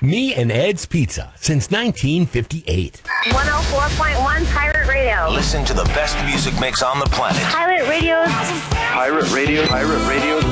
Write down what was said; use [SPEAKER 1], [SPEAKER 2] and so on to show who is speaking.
[SPEAKER 1] Me and Ed's Pizza since 1958.
[SPEAKER 2] 104.1 Pirate Radio.
[SPEAKER 3] Listen to the best music mix on the planet.
[SPEAKER 2] Pirate Radio.
[SPEAKER 4] Pirate Radio. Pirate Radio.